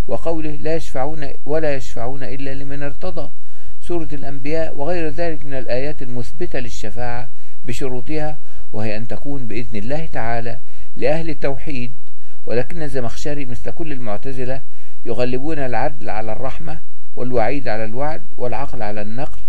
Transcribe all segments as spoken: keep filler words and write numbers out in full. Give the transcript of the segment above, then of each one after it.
وقوله لا يشفعون ولا يشفعون إلا لمن ارتضى، سورة الأنبياء، وغير ذلك من الآيات المثبتة للشفاعة بشروطها، وهي أن تكون بإذن الله تعالى لأهل التوحيد. ولكن الزمخشري مثل كل المعتزلة يغلبون العدل على الرحمة والوعيد على الوعد والعقل على النقل،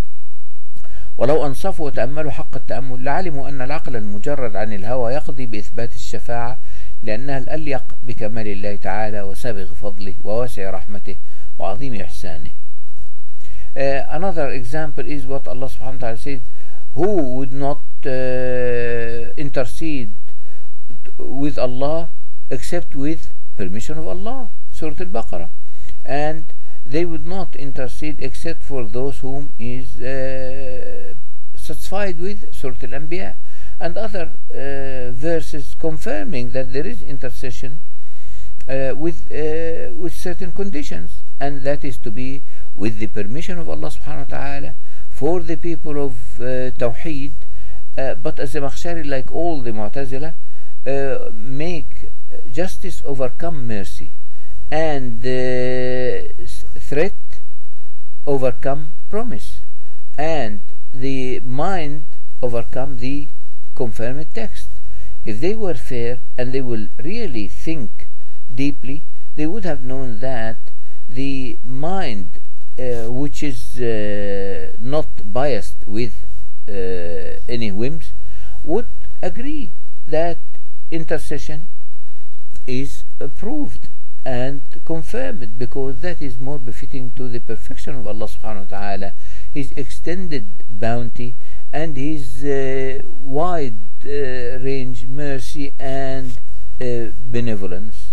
ولو أنصفوا وتأملوا حق التأمل لعلموا أن العقل المجرد عن الهوى يقضي بإثبات الشفاعة، لأنها الأليق بكمال الله تعالى وسابغ فضله وواسع رحمته وعظيم إحسانه. Uh, another example is what Allah subhanahu wa ta'ala says, who would not uh, intercede with Allah except with permission of Allah, Surah Al-Baqarah, and they would not intercede except for those whom is uh, satisfied with, Surah Al-Anbiya, and other uh, verses confirming that there is intercession uh, with uh, with certain conditions, and that is to be with the permission of Allah subhanahu wa ta'ala for the people of uh, Tawheed. Uh, but as a Makhshari, like all the Mu'tazila, uh, make justice overcome mercy, and uh, threat overcome promise, and the mind overcome the confirmed text. If they were fair and they will really think deeply, they would have known that the mind uh, which is uh, not biased with uh, any whims would agree that intercession is approved and confirmed, because that is more befitting to the perfection of Allah subhanahu wa ta'ala, his extended bounty and his uh, wide uh, range mercy and uh, benevolence.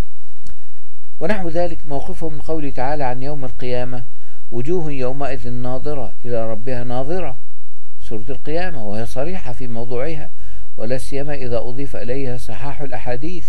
ونحو ذلك موقفه من قوله تعالى عن يوم القيامة وجوه يومئذ ناظرة إلى ربها ناظرة، سورة القيامة، وهي صريحة في موضوعها، ولا سيما إذا أضيف إليها صحاح الأحاديث.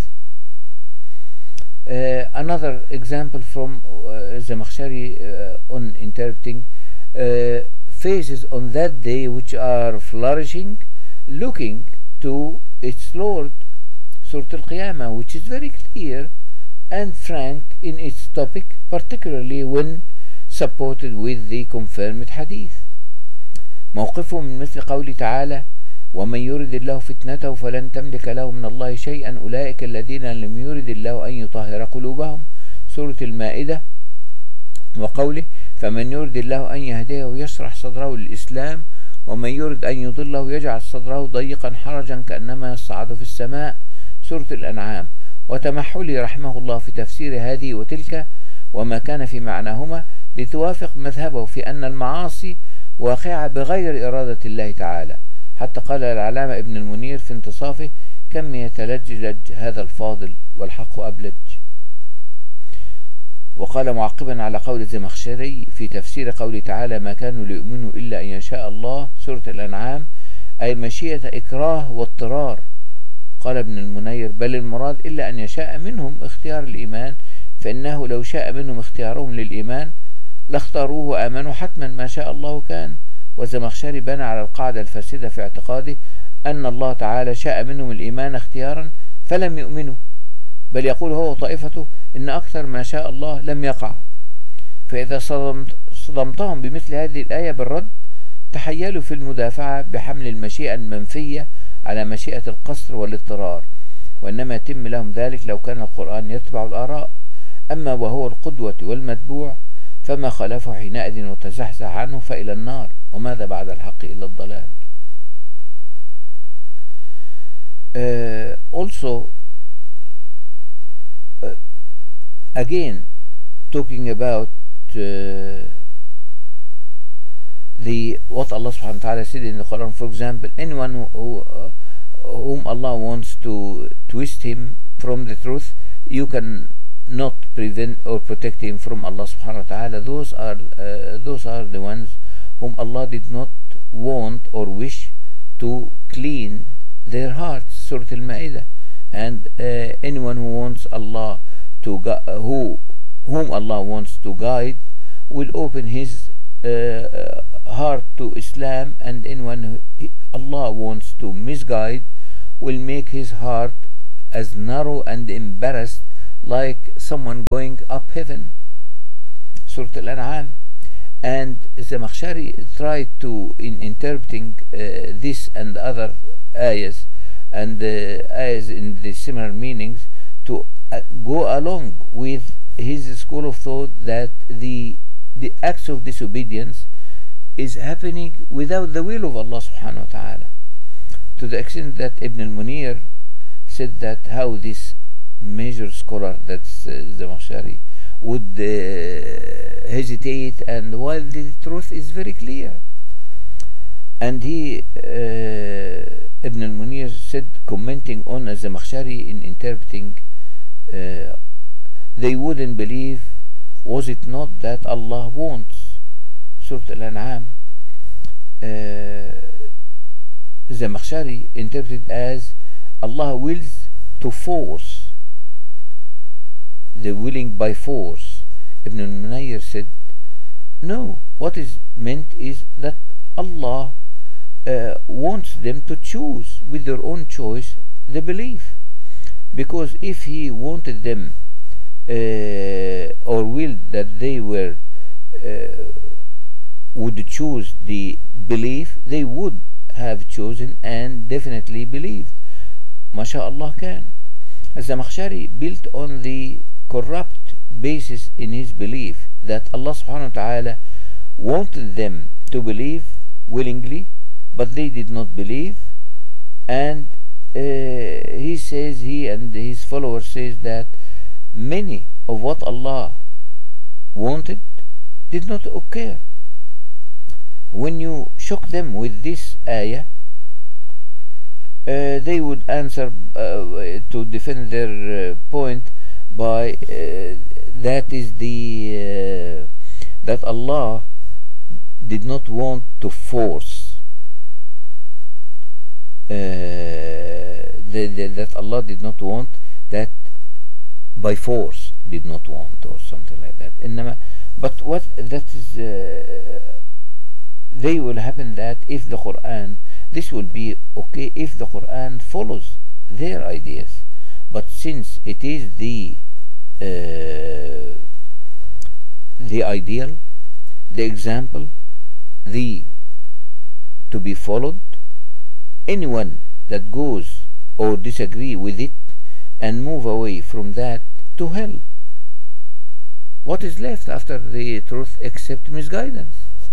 Uh, another example from uh, Zamakhshari uh, on interpreting uh, faces on that day which are flourishing, looking to its Lord, Surah Al-Qiyamah, which is very clear and frank in its topic, particularly when supported with the confirmed hadith. موقفه من مثل قوله تعالى ومن يرد الله فتنته فلن تملك له من الله شيئا أولئك الذين لم يرد الله أن يطهر قلوبهم، سورة المائدة، وقوله فمن يرد الله أن يهديه يشرح صدره للإسلام ومن يرد أن يضله يجعل صدره ضيقا حرجا كأنما يصعد في السماء، سورة الأنعام. وتمحلي رحمه الله في تفسير هذه وتلك وما كان في معناهما لتوافق مذهبه في أن المعاصي واقعة بغير إرادة الله تعالى، حتى قال العلامة ابن المنير في انتصافه كم يتلجلج هذا الفاضل والحق أبلج. وقال معقبا على قول الزمخشري في تفسير قوله تعالى ما كانوا ليؤمنوا إلا أن يشاء الله، سورة الأنعام، أي مشيئة إكراه واضطرار. قال ابن المنير بل المراد إلا أن يشاء منهم اختيار الإيمان، فإنه لو شاء منهم اختيارهم للإيمان لاختاروه وآمنوا حتما ما شاء الله كان. والزمخشري بنى على القاعدة الفاسدة في اعتقاده أن الله تعالى شاء منهم الإيمان اختيارا فلم يؤمنوا، بل يقول هو طائفته إن أكثر ما شاء الله لم يقع. فإذا صدمت صدمتهم بمثل هذه الآية بالرد تحيلوا في المدافعة بحمل المشيئة المنفية على مشيئة القصر والاضطرار، وإنما يتم لهم ذلك لو كان القرآن يتبع الآراء، أما وهو القدوة والمتبوع فما خالفه حينئذ وتزحزح عنه فإلى النار، وماذا بعد الحق إلا الضلال. uh, also uh, again talking about uh, the what Allah subhanahu wa ta'ala said in the Quran, for example, anyone who, who uh, whom Allah wants to twist him from the truth, you can not prevent or protect him from Allah subhanahu wa ta'ala. Those are uh, those are the ones whom Allah did not want or wish to clean their hearts, Surah Al-Ma'idah. And uh, anyone who wants Allah to gu who whom Allah wants to guide will open his uh, heart to Islam, and anyone who Allah wants to misguide will make his heart as narrow and embarrassed like someone going uphill. seven, Surah Al-An'am. And Zamakhshari tried to, in interpreting uh, this and other ayahs and uh, ayahs in the similar meanings, to uh, go along with his school of thought that the the acts of disobedience is happening without the will of Allah subhanahu wa ta'ala, to the extent that Ibn al-Munir said that how this major scholar, that's uh, Zamakhshari, would uh, hesitate, and while the truth is very clear. And he uh, Ibn al-Munir said, commenting on Zamakhshari in interpreting, uh, they wouldn't believe, was it not that Allah wants. Surah Al-An'am, uh, Zamakhshari interpreted as Allah wills to force, the willing by force. Ibn al-Munir said, no, what is meant is that Allah uh, wants them to choose with their own choice the belief, because if He wanted them uh, or willed that they were uh, would choose the belief, they would have chosen and definitely believed. MashaAllah can. Zamakhshari built on the corrupt basis in his belief that Allah subhanahu wa ta'ala wanted them to believe willingly, but they did not believe. And uh, he says, he and his followers says that many of what Allah wanted did not occur. When you shock them with this ayah, uh, they would answer uh, to defend their uh, point by uh, that is the uh, that Allah did not want to force uh, the, the, that Allah did not want that by force, did not want, or something like that. إنما, but what that is uh, they will happen that if the Quran, this will be okay if the Quran follows their ideas, but since it is the uh, the ideal, the example, the to be followed, anyone that goes or disagree with it and move away from that, to hell. What is left after the truth except misguidance?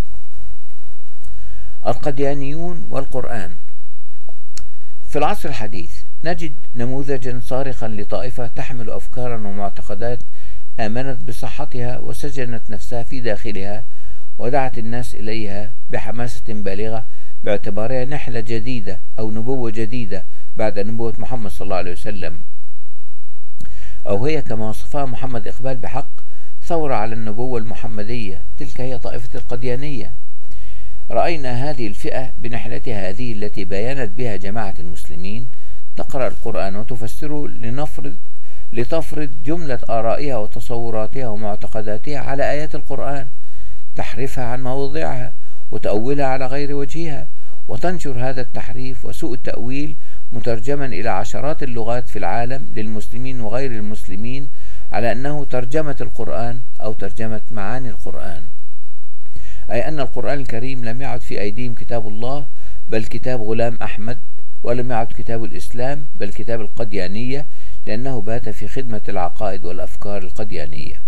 القديانيون والقرآن. في العصر الحديث نجد نموذجا صارخا لطائفة تحمل أفكارا ومعتقدات آمنت بصحتها وسجنت نفسها في داخلها ودعت الناس إليها بحماسة بالغة باعتبارها نحلة جديدة أو نبوة جديدة بعد نبوة محمد صلى الله عليه وسلم، أو هي كما وصفها محمد إقبال بحق ثورة على النبوة المحمدية. تلك هي طائفة القديانية. رأينا هذه الفئة بنحلتها هذه التي بيانت بها جماعة المسلمين تقرأ القرآن وتفسره لنفرض لتفرض جملة آرائها وتصوراتها ومعتقداتها على آيات القرآن، تحرفها عن مواضعها وتأولها على غير وجهها، وتنشر هذا التحريف وسوء التأويل مترجما إلى عشرات اللغات في العالم للمسلمين وغير المسلمين على أنه ترجمة القرآن أو ترجمة معاني القرآن، أي أن القرآن الكريم لم يعد في أيديهم كتاب الله بل كتاب غلام أحمد، ولم يعد كتاب الإسلام بل كتاب القديانية، لأنه بات في خدمة العقائد والأفكار القديانية.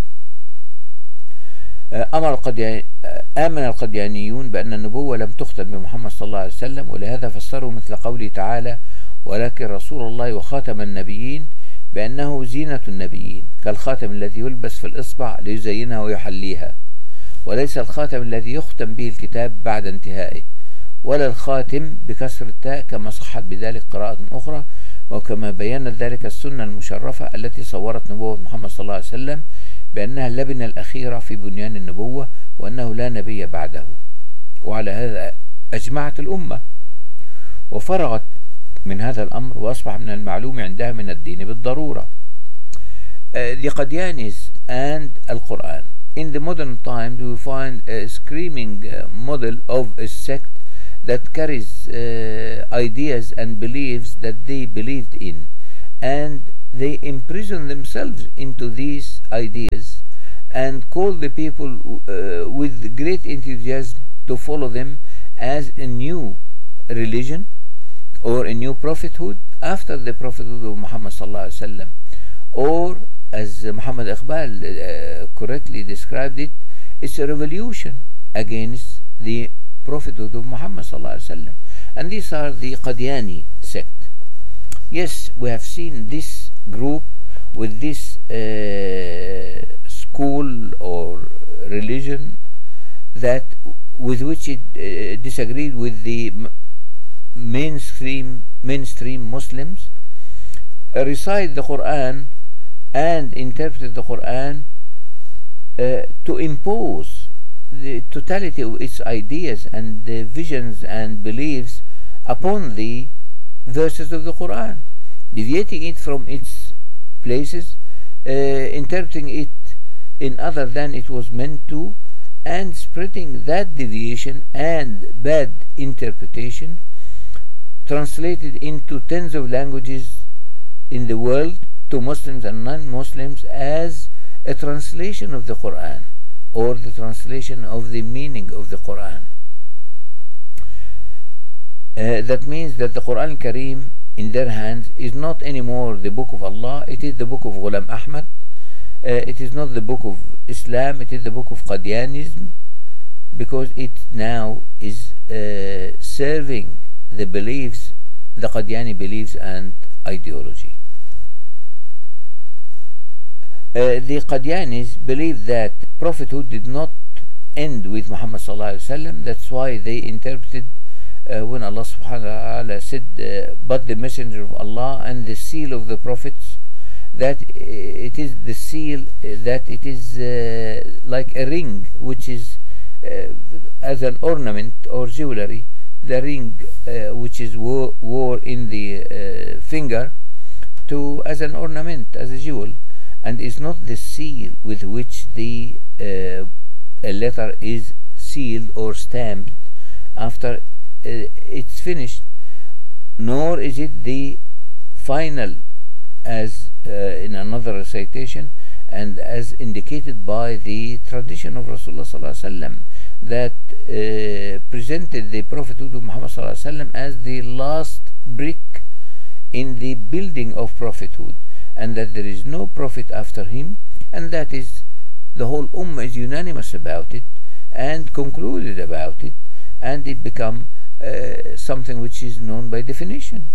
أمر القديان... آمن القديانيون بأن النبوة لم تختم بمحمد صلى الله عليه وسلم، ولهذا فسروا مثل قوله تعالى: ولكن رسول الله وخاتم النبيين، بأنه زينة النبيين كالخاتم الذي يلبس في الإصبع ليزينها ويحليها، وليس الخاتم الذي يختم به الكتاب بعد انتهائه، ولا الخاتم بكسر التاء كما صحت بذلك قراءة أخرى، وكما بينت ذلك السنة المشرفة التي صورت نبوة محمد صلى الله عليه وسلم بأنها اللبنة الأخيرة في بنيان النبوة، وأنه لا نبي بعده. وعلى هذا أجمعت الأمة وفرغت من هذا الأمر، وأصبح من المعلوم عندها من الدين بالضرورة. uh, The Qadianis and Al-Quran. In the modern times we find a screaming uh, model of a sect that carries uh, ideas and beliefs that they believed in, and they imprison themselves into these ideas called the people uh, with great enthusiasm to follow them as a new religion or a new prophethood after the prophethood of Muhammad sallallahu alaihi wasallam, or as Muhammad Iqbal uh, correctly described it, it's a revolution against the prophethood of Muhammad sallallahu alaihi wasallam. And these are the Qadiani sect. Yes, we have seen this group with this uh, school or religion that with which it uh, disagreed with the mainstream mainstream Muslims, uh, recite the Quran and interpret the Quran uh, to impose the totality of its ideas and the visions and beliefs upon the verses of the Quran, deviating it from its places, uh, interpreting it in other than it was meant to, and spreading that deviation and bad interpretation, translated into tens of languages in the world to Muslims and non-Muslims as a translation of the Quran or the translation of the meaning of the Quran. Uh, that means that the Quran Kareem in their hands is not anymore the book of Allah, it is the book of Ghulam Ahmad. Uh, it is not the book of Islam, it is the book of Qadianism, because it now is uh, serving the beliefs, the Qadiani beliefs and ideology. Uh, the Qadianis believe that prophethood did not end with Muhammad sallallahu alaihi wasallam. That's why they interpreted uh, when Allah subhanahu wa ta'ala said, uh, but the messenger of Allah and the seal of the prophets, that it is the seal, that it is uh, like a ring which is uh, as an ornament or jewelry, the ring uh, which is wo wore in the uh, finger to as an ornament, as a jewel, and is not the seal with which the uh, a letter is sealed or stamped after uh, it's finished, nor is it the final, as uh, in another recitation and as indicated by the tradition of Rasulullah sallallahu alaihi wasallam, that uh, presented the prophethood of Muhammad sallallahu alaihi wasallam as the last brick in the building of prophethood, and that there is no prophet after him, and that is the whole ummah is unanimous about it and concluded about it, and it become uh, something which is known by definition.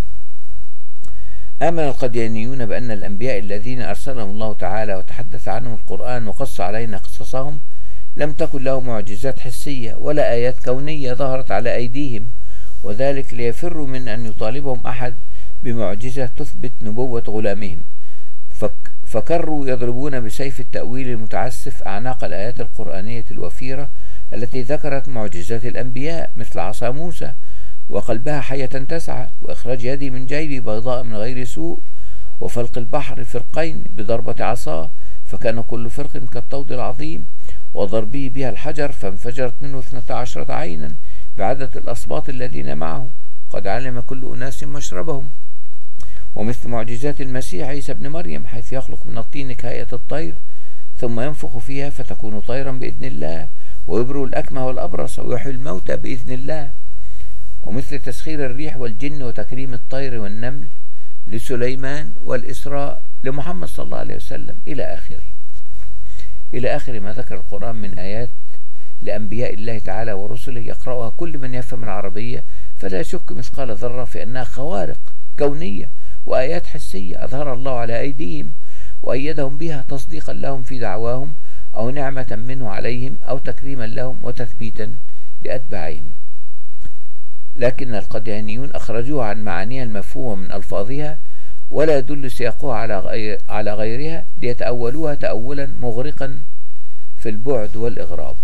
آمن القديانيون بأن الأنبياء الذين أرسلهم الله تعالى وتحدث عنهم القرآن وقص علينا قصصهم لم تكن لهم معجزات حسية ولا آيات كونية ظهرت على أيديهم، وذلك ليفروا من أن يطالبهم أحد بمعجزة تثبت نبوة غلامهم، فكروا يضربون بسيف التأويل المتعسف أعناق الآيات القرآنية الوفيرة التي ذكرت معجزات الأنبياء مثل عصا موسى وقلبها حية تسعى، وإخراج يدي من جيبي بيضاء من غير سوء، وفلق البحر فرقين بضربة عصاه فكان كل فرق كالطود العظيم، وضربه بها الحجر فانفجرت منه اثنتا عشرة عينا بعدد الأصباط الذين معه قد علم كل أناس مشربهم، ومثل معجزات المسيح عيسى ابن مريم حيث يخلق من الطين كهيئة الطير ثم ينفخ فيها فتكون طيرا بإذن الله، ويبرئ الأكمه والأبرص ويحيي الموتى بإذن الله، ومثل تسخير الريح والجن وتكريم الطير والنمل لسليمان والإسراء لمحمد صلى الله عليه وسلم إلى آخره، إلى آخر ما ذكر القرآن من آيات لأنبياء الله تعالى ورسله يقرأها كل من يفهم العربية فلا يشك مثقال ذرة في أنها خوارق كونية وآيات حسية أظهر الله على أيديهم وأيدهم بها تصديقا لهم في دعواهم أو نعمة منه عليهم أو تكريما لهم وتثبيتا لأتباعهم. لكن القديانيون أخرجوها عن معانيها المفهومة من ألفاظها ولا يدل سياقها على غير على غيرها ليتأولوها تأولا مغرقا في البعد والإغراب.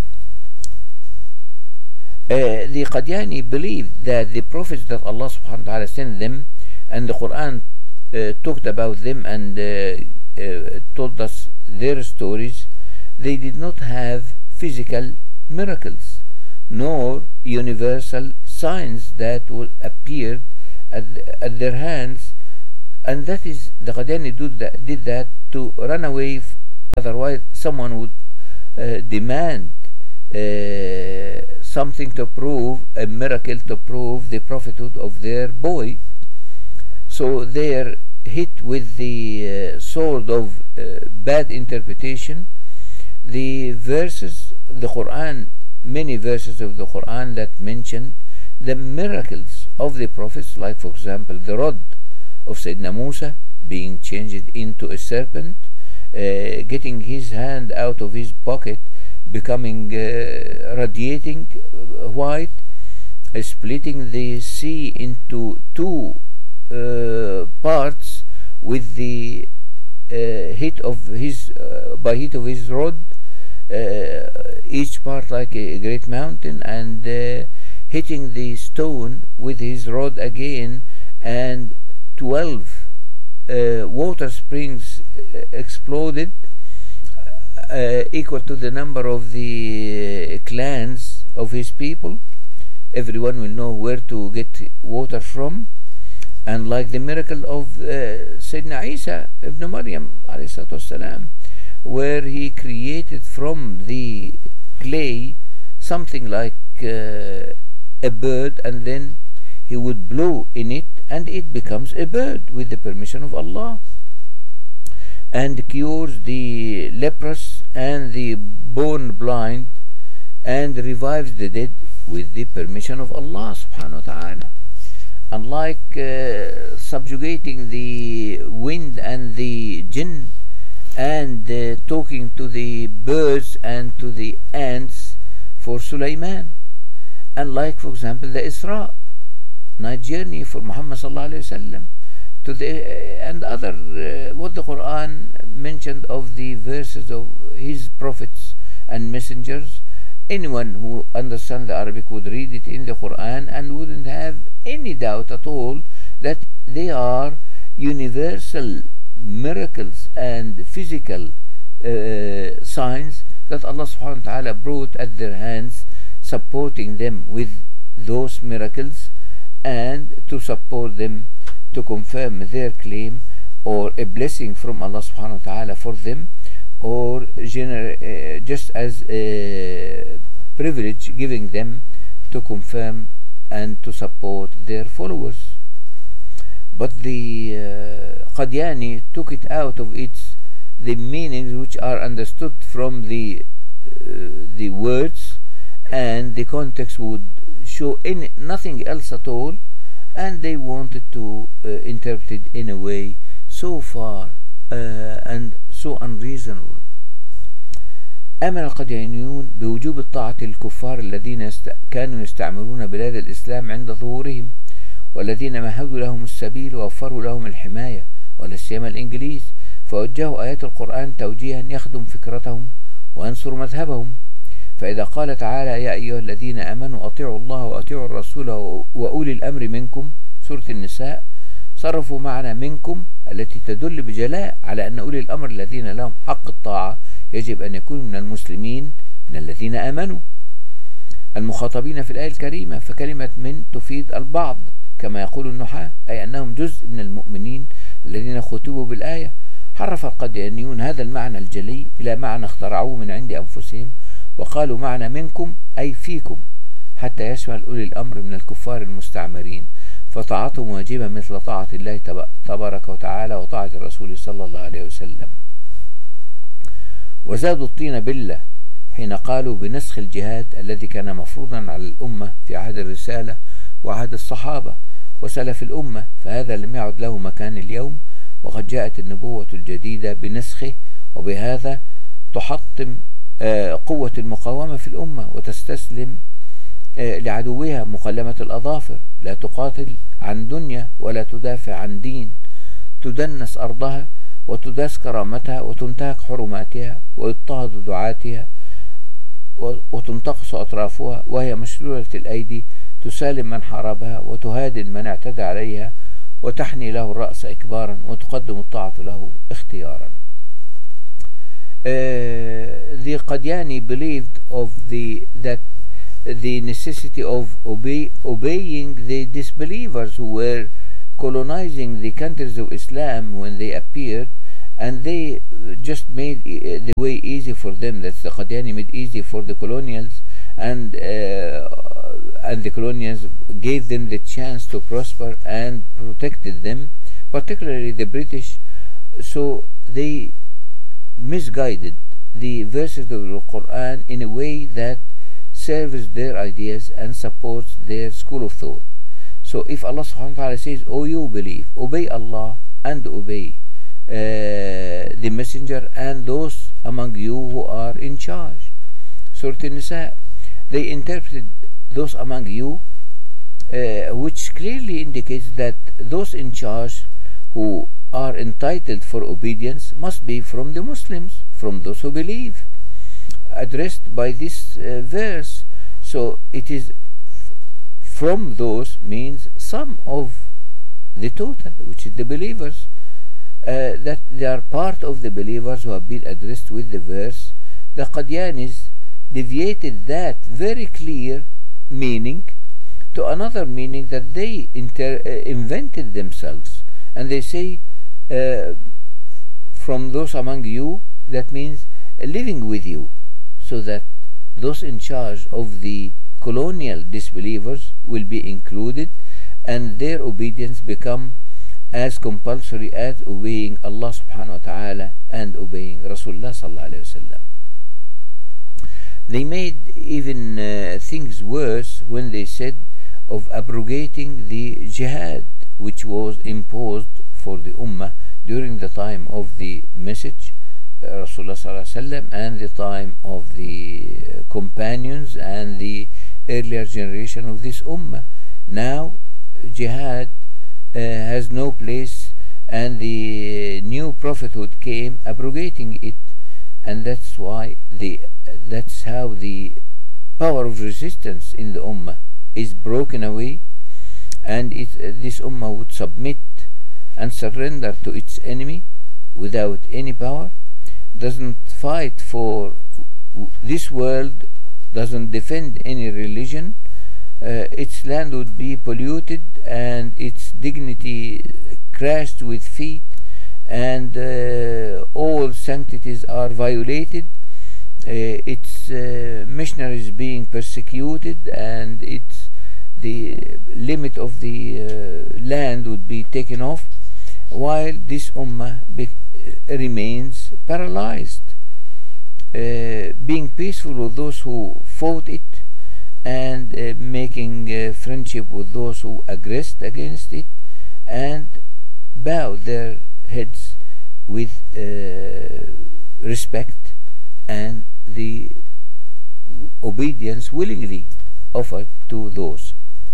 Uh, the Qadiani believed that the prophets that Allah subhanahu wa ta'ala sent them and the Quran uh, talked about them and uh, uh, told us their stories, they did not have physical miracles nor universal signs that appeared at, at their hands, and that is the Qadiani did that, did that to run away Otherwise, someone would uh, demand uh, something to prove, a miracle to prove the prophethood of their boy. So they're hit with the uh, sword of uh, bad interpretation. The verses, the Quran, many verses of the Quran that mention the miracles of the prophets, like for example the rod of Sayyidina Musa being changed into a serpent, uh, getting his hand out of his pocket, becoming uh, radiating white, uh, splitting the sea into two uh, parts with the uh, heat of his uh, by heat of his rod, uh, each part like a, a great mountain, and uh, hitting the stone with his rod again, and twelve uh, water springs uh, exploded, uh, equal to the number of the uh, clans of his people. Everyone will know where to get water from. And like the miracle of uh, Sayyidina Isa ibn Maryam alayhi salatu wassalam, where he created from the clay something like uh, a bird, and then he would blow in it and it becomes a bird with the permission of Allah, and cures the leprous and the born blind, and revives the dead with the permission of Allah subhanahu wa ta'ala. Unlike uh, subjugating the wind and the jinn, and uh, talking to the birds and to the ants for Sulaiman. And like for example the Isra, night journey for Muhammad sallallahu alaihi wasallam, to the uh, and other uh, what the Quran mentioned of the verses of his prophets and messengers. Anyone who understands the Arabic would read it in the Quran and wouldn't have any doubt at all that they are universal miracles and physical uh, signs that Allah subhanahu wa ta'ala brought at their hands, supporting them with those miracles and to support them to confirm their claim, or a blessing from Allah subhanahu wa ta'ala for them, or gener uh, just as a privilege giving them to confirm and to support their followers. But the uh, Qadiani took it out of its the meanings which are understood from the uh, the words, and the context would show any nothing else at all, and they wanted to uh, interpret it in a way so far uh, and so unreasonable. آمن القديانيون بوجوب الطاعة للكفار الذين يست... كانوا يستعمرون بلاد الإسلام عند ظهورهم، والذين مهدوا لهم السبيل ووفروا لهم الحماية، ولا سيما الإنجليز، فوجهوا آيات القرآن توجيها يخدم فكرتهم وينصر مذهبهم. فإذا قال تعالى يا أيها الذين آمنوا أطيعوا الله وأطيعوا الرسول وأولي الأمر منكم، سورة النساء، صرفوا معنى منكم التي تدل بجلاء على أن أولي الأمر الذين لهم حق الطاعة يجب أن يكونوا من المسلمين من الذين آمنوا المخاطبين في الآية الكريمة. فكلمة من تفيد البعض كما يقول النحاة، أي أنهم جزء من المؤمنين الذين خطبوا بالآية. حرف القديانيون هذا المعنى الجلي إلى معنى اخترعوه من عند أنفسهم، وقالوا معنى منكم أي فيكم، حتى يشمل أولي الأمر من الكفار المستعمرين، فطاعتهم واجبة مثل طاعة الله تبارك وتعالى وطاعة الرسول صلى الله عليه وسلم. وزادوا الطين بلة حين قالوا بنسخ الجهاد الذي كان مفروضا على الأمة في عهد الرسالة وعهد الصحابة وسلف الأمة، فهذا لم يعد له مكان اليوم، وقد جاءت النبوة الجديدة بنسخه، وبهذا تحطم قوة المقاومة في الأمة وتستسلم لعدوها مقلمة الأظافر، لا تقاتل عن دنيا ولا تدافع عن دين، تدنس أرضها وتداس كرامتها وتنتهك حرماتها ويضطهد دعاتها وتنتقص أطرافها، وهي مشلولة الأيدي، تسالم من حاربها وتهادن من اعتدى عليها، وتحني له الرأس إكبارا وتقدم الطاعة له اختيارا. Uh, the Qadiani believed of the that the necessity of obey, obeying the disbelievers who were colonizing the countries of Islam when they appeared, and they just made the way easy for them. That's the Qadiani made easy for the colonials, and uh, and the colonials gave them the chance to prosper and protected them, particularly the British. So they misguided the verses of the Quran in a way that serves their ideas and supports their school of thought. So if Allah subhanahu wa ta'ala says, "Oh, you believe, obey Allah and obey uh, the messenger and those among you who are in charge," Surah An-Nisa, they interpreted those among you, uh, which clearly indicates that those in charge who are entitled for obedience must be from the Muslims, from those who believe, addressed by this uh, verse. So it is f from those means some of the total, which is the believers, uh, that they are part of the believers who have been addressed with the verse. The Qadianis deviated that very clear meaning to another meaning that they inter uh, invented themselves, and they say uh, from those among you, that means uh, living with you, so that those in charge of the colonial disbelievers will be included, and their obedience become as compulsory as obeying Allah subhanahu wa ta'ala and obeying Rasulullah sallallahu alayhi wa sallam. They made even uh, things worse when they said of abrogating the jihad, which was imposed for the ummah during the time of the message, uh, Rasulullah sallallahu alaihi wasallam, and the time of the uh, companions and the earlier generation of this ummah. Now jihad uh, has no place, and the new prophethood came abrogating it, and that's why the uh, that's how the power of resistance in the ummah is broken away, and it, uh, this ummah would submit and surrender to its enemy without any power, doesn't fight for this world, doesn't defend any religion, uh, its land would be polluted and its dignity crashed with feet, and uh, all sanctities are violated, uh, its uh, missionaries being persecuted, and its the limit of the uh, land would be taken off, while this ummah be, uh, remains paralyzed, uh, being peaceful with those who fought it, and uh, making uh, friendship with those who aggressed against it, and bow their heads with uh, respect and the obedience willingly offered to those.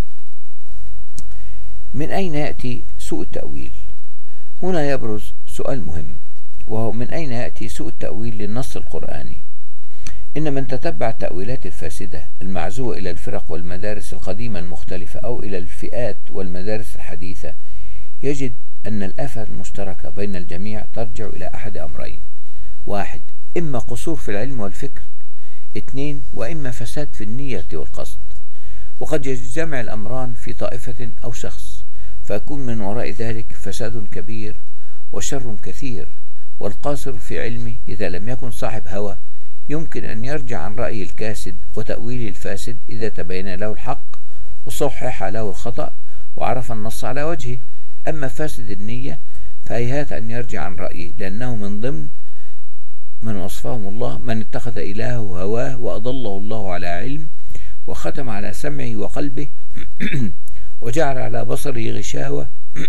من أين يأتي سوء التأويل؟ هنا يبرز سؤال مهم، وهو من أين يأتي سوء التأويل للنص القرآني؟ إن من تتبع التأويلات الفاسدة المعزوة إلى الفرق والمدارس القديمة المختلفة أو إلى الفئات والمدارس الحديثة يجد أن الآفة المشتركة بين الجميع ترجع إلى أحد أمرين: واحد، إما قصور في العلم والفكر، اثنين، وإما فساد في النية والقصد. وقد يجتمع الأمران في طائفة أو شخص، فيكون من وراء ذلك فساد كبير وشر كثير. والقاصر في علمه إذا لم يكن صاحب هوى يمكن أن يرجع عن رأيه الكاسد وتأويله الفاسد إذا تبين له الحق وصحح له الخطأ وعرف النص على وجهه. أما فاسد النية فهيهات أن يرجع عن رأيه، لأنه من ضمن من وصفهم الله من اتخذ إلهه هواه وأضله الله على علم وختم على سمعه وقلبه وجعل على بصره غشاوة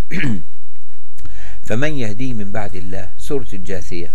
فمن يهديه من بعد الله. سورة الجاثية.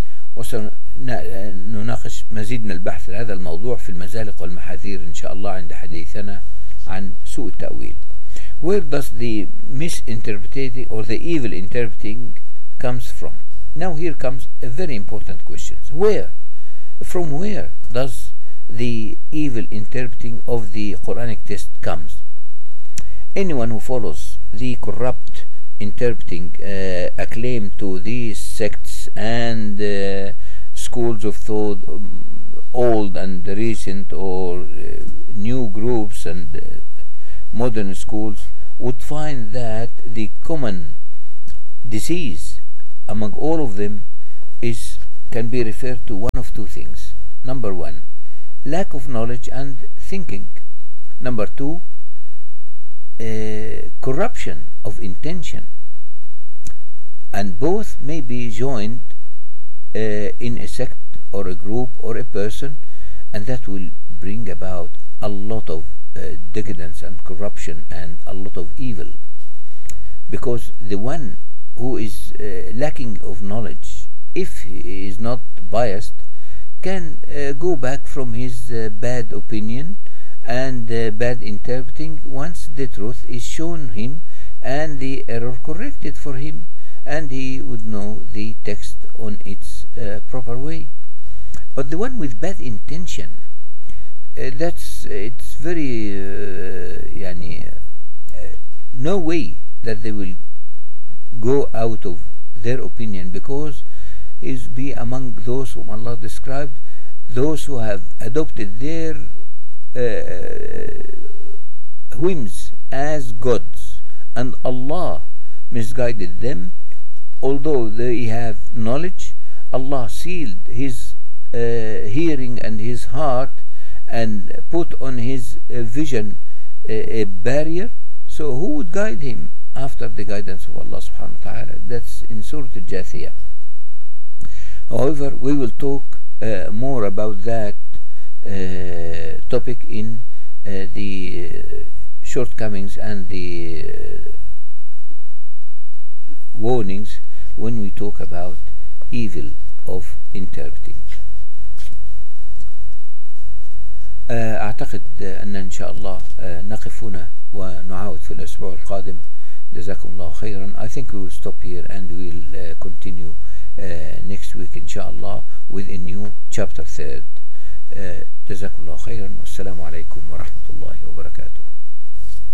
وسنناقش مزيد من البحث في هذا الموضوع في المزالق والمحاذير إن شاء الله عند حديثنا عن سوء التأويل. Where does the misinterpreting or the evil interpreting comes from? Now here comes a very important question. Where? From where does the evil interpreting of the Quranic text comes? Anyone who follows the corrupt interpreting uh, acclaim to these sects and uh, schools of thought, um, old and recent, or uh, new groups and uh, modern schools, would find that the common disease among all of them is can be referred to one of two things. Number one, lack of knowledge and thinking. Number two, uh, corruption of intention. And both may be joined uh, in a sect or a group or a person, and that will bring about a lot of uh, decadence and corruption and a lot of evil. Because the one who is uh, lacking of knowledge, if he is not biased, can uh, go back from his uh, bad opinion and uh, bad interpreting once the truth is shown him and the error corrected for him, and he would know the text on its uh, proper way. But the one with bad intention, uh, that's it's very uh, yani, uh, no way that they will go out of their opinion, because is be among those whom Allah described, those who have adopted their uh, whims as gods, and Allah misguided them. Although they have knowledge, Allah sealed his uh, hearing and his heart and put on his uh, vision a, a barrier. So who would guide him after the guidance of Allah subhanahu wa ta'ala? That's in Surah Al-Jathiyah. However, we will talk uh, more about that uh, topic in uh, the uh, shortcomings and the uh, warnings when we talk about evil of interpreting. أعتقد أن إن شاء الله نقف هنا ونعاود في الأسبوع القادم. جزاكم الله خيرا. I think we will stop here and we will uh, continue uh, next week inshallah with a new chapter third. uh, جزاكم الله خيرا والسلام عليكم ورحمة الله.